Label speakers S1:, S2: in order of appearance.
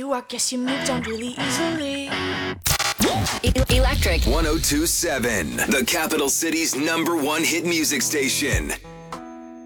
S1: you, I guess you moved on really easily.
S2: Electric
S3: 1027, the capital city's #1 hit music station.